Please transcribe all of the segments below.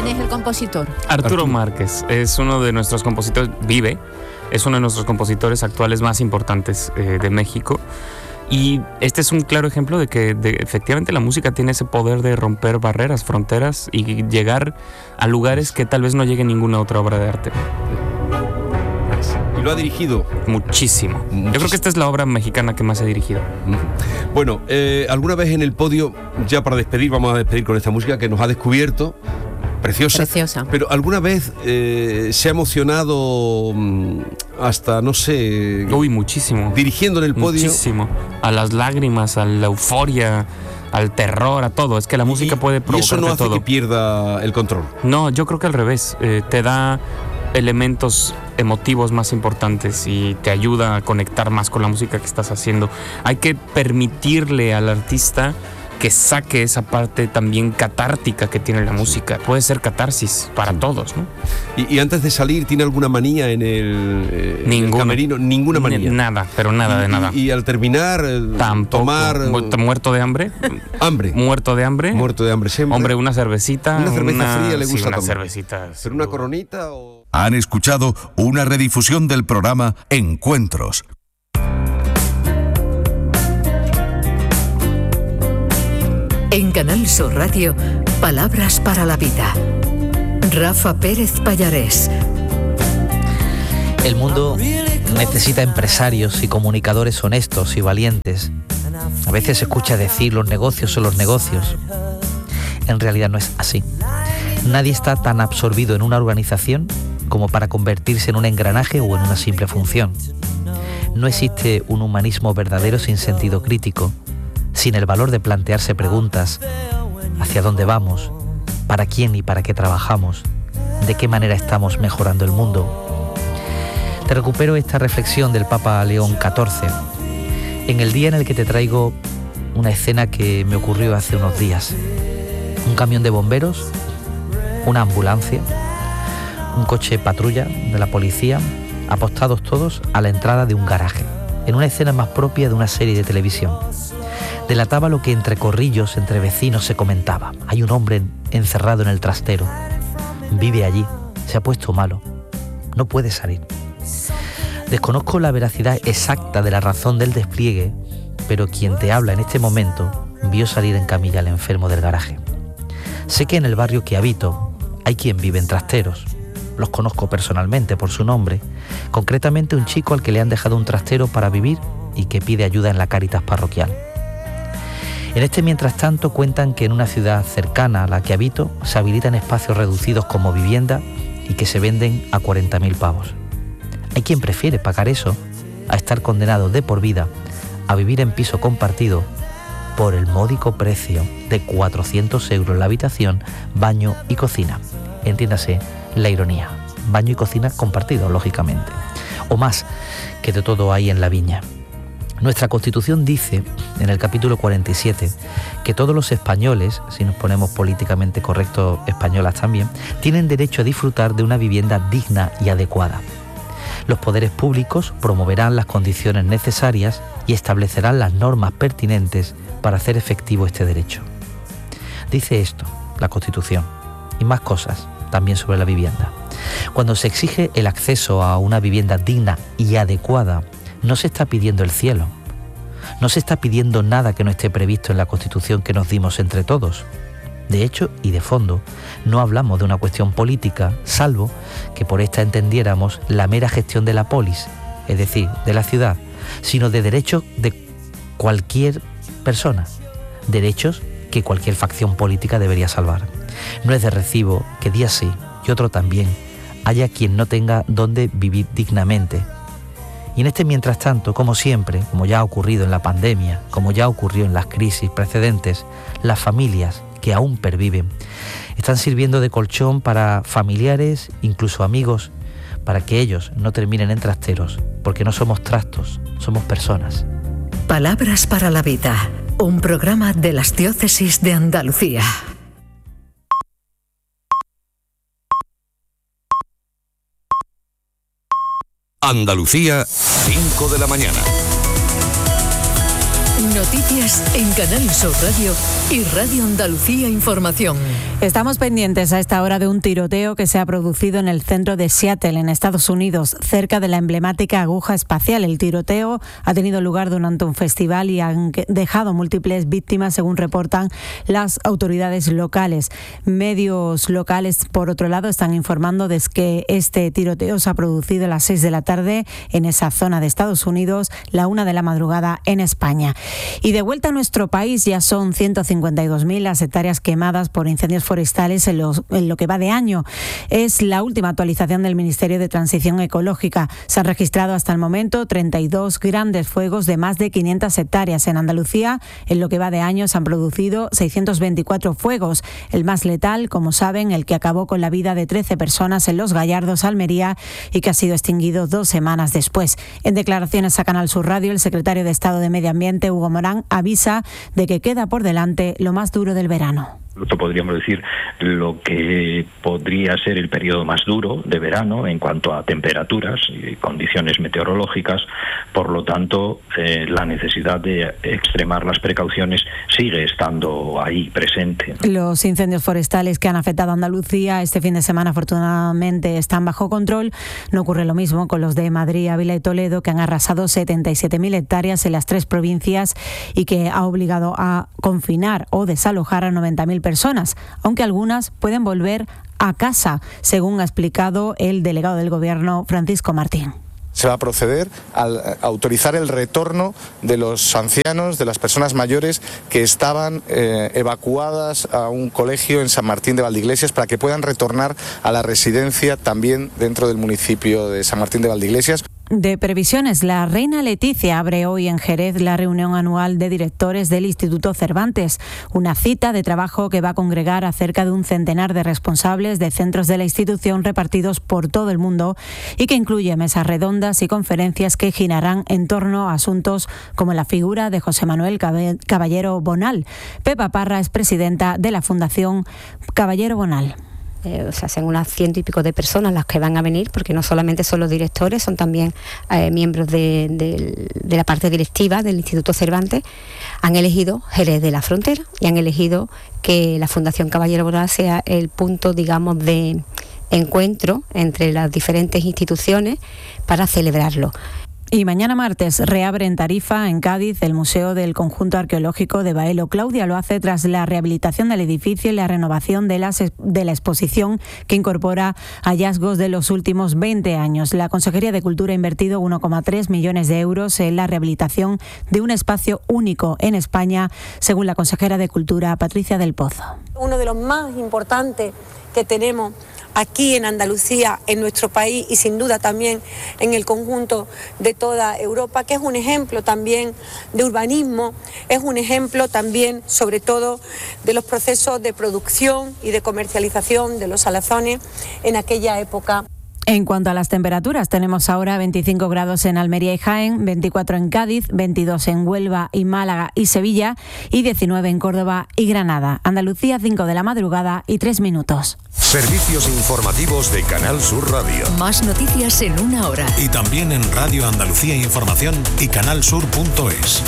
es el compositor? Arturo Márquez es uno de nuestros compositores, es uno de nuestros compositores actuales más importantes de México. Y este es un claro ejemplo de que efectivamente la música tiene ese poder de romper barreras, fronteras y llegar a lugares que tal vez no llegue ninguna otra obra de arte. ¿Y lo ha dirigido? Muchísimo. Yo creo que esta es la obra mexicana que más he dirigido. Bueno, alguna vez en el podio, ya para despedir, vamos a despedir con esta música que nos ha descubierto. Preciosa. Pero alguna vez se ha emocionado hasta, no sé... Uy, muchísimo. Dirigiendo en el podio. Muchísimo. A las lágrimas, a la euforia, al terror, a todo. Es que la música puede provocarte todo. ¿Y eso no hace que pierda el control? No, yo creo que al revés. Te da elementos emotivos más importantes y te ayuda a conectar más con la música que estás haciendo. Hay que permitirle al artista que saque esa parte también catártica que tiene la música. Puede ser catarsis para todos, ¿no? Y antes de salir, ¿tiene alguna manía en el camerino? Ninguna manía. Nada, pero nada de nada. Y al terminar, tampoco. Tomar... ¿Muerto de hambre? ¿Hambre? ¿Muerto de hambre? Muerto de hambre siempre. Hombre, una cervecita. Una cerveza fría le gusta tomar. Una cervecita. ¿Pero una coronita o...? Han escuchado una redifusión del programa Encuentros. En Canal Sur Radio, Palabras para la Vida. Rafa Pérez Pallarés. El mundo necesita empresarios y comunicadores honestos y valientes. A veces se escucha decir los negocios son los negocios. En realidad no es así. Nadie está tan absorbido en una organización como para convertirse en un engranaje o en una simple función. No existe un humanismo verdadero sin sentido crítico, sin el valor de plantearse preguntas: ¿hacia dónde vamos? ¿Para quién y para qué trabajamos? ¿De qué manera estamos mejorando el mundo? Te recupero esta reflexión del Papa León XIV en el día en el que te traigo una escena que me ocurrió hace unos días. Un camión de bomberos, una ambulancia, un coche patrulla de la policía, apostados todos a la entrada de un garaje, en una escena más propia de una serie de televisión. Delataba lo que entre corrillos, entre vecinos se comentaba. Hay un hombre encerrado en el trastero. Vive allí. Se ha puesto malo. No puede salir. Desconozco la veracidad exacta de la razón del despliegue, pero quien te habla en este momento vio salir en camilla al enfermo del garaje. Sé que en el barrio que habito hay quien vive en trasteros. Los conozco personalmente por su nombre. Concretamente un chico al que le han dejado un trastero para vivir y que pide ayuda en la Cáritas parroquial. En este mientras tanto cuentan que en una ciudad cercana a la que habito se habilitan espacios reducidos como vivienda y que se venden a 40.000 pavos. Hay quien prefiere pagar eso a estar condenado de por vida a vivir en piso compartido por el módico precio de 400 euros la habitación, baño y cocina. Entiéndase la ironía. Baño y cocina compartidos, lógicamente. O más, que de todo hay en la viña. Nuestra Constitución dice, en el capítulo 47, que todos los españoles, si nos ponemos políticamente correctos españolas también, tienen derecho a disfrutar de una vivienda digna y adecuada. Los poderes públicos promoverán las condiciones necesarias y establecerán las normas pertinentes para hacer efectivo este derecho. Dice esto, la Constitución, y más cosas también sobre la vivienda. Cuando se exige el acceso a una vivienda digna y adecuada, no se está pidiendo el cielo. No se está pidiendo nada que no esté previsto en la Constitución que nos dimos entre todos. De hecho y de fondo, no hablamos de una cuestión política, salvo que por esta entendiéramos la mera gestión de la polis, es decir, de la ciudad, sino de derechos de cualquier persona, derechos que cualquier facción política debería salvar. No es de recibo que día sí y otro también haya quien no tenga dónde vivir dignamente. Y en este mientras tanto, como siempre, como ya ha ocurrido en la pandemia, como ya ocurrió en las crisis precedentes, las familias que aún perviven están sirviendo de colchón para familiares, incluso amigos, para que ellos no terminen en trasteros, porque no somos trastos, somos personas. Palabras para la Vida, un programa de las Diócesis de Andalucía. Andalucía, 5 de la mañana. Noticias en Canal Sur Radio y Radio Andalucía Información. Estamos pendientes a esta hora de un tiroteo que se ha producido en el centro de Seattle, en Estados Unidos, cerca de la emblemática aguja espacial. El tiroteo ha tenido lugar durante un festival y han dejado múltiples víctimas, según reportan las autoridades locales. Medios locales, por otro lado, están informando de que este tiroteo se ha producido a las 6 de la tarde en esa zona de Estados Unidos, la 1 de la madrugada en España. Y de vuelta a nuestro país, ya son 152.000 las hectáreas quemadas por incendios forestales en lo que va de año. Es la última actualización del Ministerio de Transición Ecológica. Se han registrado hasta el momento 32 grandes fuegos de más de 500 hectáreas. En Andalucía, en lo que va de año, se han producido 624 fuegos. El más letal, como saben, el que acabó con la vida de 13 personas en Los Gallardos, Almería, y que ha sido extinguido 2 semanas después. En declaraciones a Canal Sur Radio, el secretario de Estado de Medio Ambiente, Hugo Morán, avisa de que queda por delante lo más duro del verano. Esto podríamos decir lo que podría ser el periodo más duro de verano en cuanto a temperaturas y condiciones meteorológicas. Por lo tanto, la necesidad de extremar las precauciones sigue estando ahí presente. Los incendios forestales que han afectado a Andalucía este fin de semana, afortunadamente, están bajo control. No ocurre lo mismo con los de Madrid, Ávila y Toledo, que han arrasado 77.000 hectáreas en las 3 provincias y que ha obligado a confinar o desalojar a 90.000 personas, aunque algunas pueden volver a casa, según ha explicado el delegado del Gobierno, Francisco Martín. Se va a proceder a autorizar el retorno de los ancianos, de las personas mayores que estaban evacuadas a un colegio en San Martín de Valdeiglesias, para que puedan retornar a la residencia también dentro del municipio de San Martín de Valdeiglesias. De previsiones, la reina Leticia abre hoy en Jerez la reunión anual de directores del Instituto Cervantes, una cita de trabajo que va a congregar a cerca de un centenar de responsables de centros de la institución repartidos por todo el mundo y que incluye mesas redondas y conferencias que girarán en torno a asuntos como la figura de José Manuel Caballero Bonal. Pepa Parra es presidenta de la Fundación Caballero Bonal. Son unas 100 y pico de personas las que van a venir, porque no solamente son los directores, son también miembros de la parte directiva del Instituto Cervantes. Han elegido Jerez de la Frontera y han elegido que la Fundación Caballero Bonal sea el punto, digamos, de encuentro entre las diferentes instituciones para celebrarlo. Y mañana martes reabre en Tarifa, en Cádiz, el Museo del Conjunto Arqueológico de Baelo. Claudia lo hace tras la rehabilitación del edificio y la renovación de la exposición, que incorpora hallazgos de los últimos 20 años. La Consejería de Cultura ha invertido 1,3 millones de euros en la rehabilitación de un espacio único en España, según la consejera de Cultura, Patricia del Pozo. Uno de los más importantes que tenemos aquí en Andalucía, en nuestro país y sin duda también en el conjunto de toda Europa, que es un ejemplo también de urbanismo, es un ejemplo también sobre todo de los procesos de producción y de comercialización de los salazones en aquella época. En cuanto a las temperaturas, tenemos ahora 25 grados en Almería y Jaén, 24 en Cádiz, 22 en Huelva y Málaga y Sevilla y 19 en Córdoba y Granada. Andalucía, 5 de la madrugada y 3 minutos. Servicios informativos de Canal Sur Radio. Más noticias en 1 hora. Y también en Radio Andalucía Información y canalsur.es.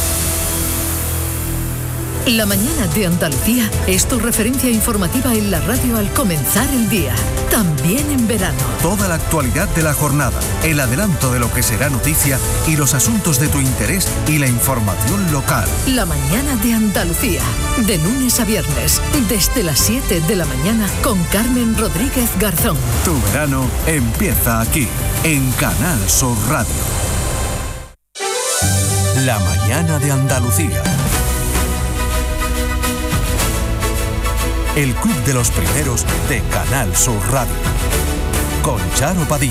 La mañana de Andalucía es tu referencia informativa en la radio al comenzar el día, también en verano. Toda la actualidad de la jornada, el adelanto de lo que será noticia y los asuntos de tu interés y la información local. La mañana de Andalucía, de lunes a viernes, desde las 7 de la mañana con Carmen Rodríguez Garzón. Tu verano empieza aquí, en Canal Sur Radio. La mañana de Andalucía. El Club de los Primeros de Canal Sur Radio. Con Charo Padilla.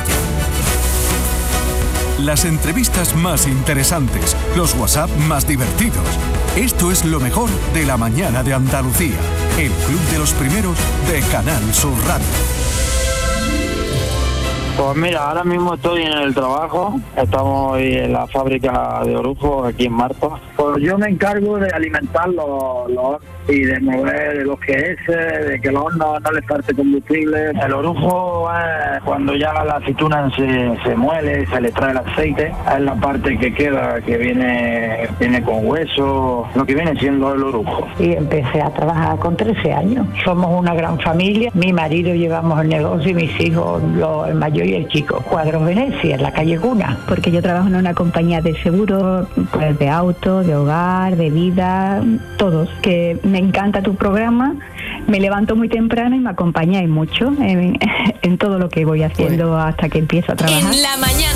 Las entrevistas más interesantes, los WhatsApp más divertidos. Esto es lo mejor de la mañana de Andalucía. El Club de los Primeros de Canal Sur Radio. Pues mira, ahora mismo estoy en el trabajo, estamos en la fábrica de orujo aquí en Martos. Pues yo me encargo de alimentar los y de mover los QS, de que los hornos no les falte combustible. El orujo es cuando ya la aceituna se muele, se le trae el aceite, es la parte que queda, que viene con hueso, lo que viene siendo el orujo. Y empecé a trabajar con 13 años. Somos una gran familia, mi marido llevamos el negocio y mis hijos, el mayor y el chico. Cuadros Venecia, en la calle Cuna. Porque yo trabajo en una compañía de seguros, pues de auto, de hogar, de vida, todos, que me encanta tu programa, me levanto muy temprano y me acompañáis mucho en todo lo que voy haciendo hasta que empiezo a trabajar. En la mañana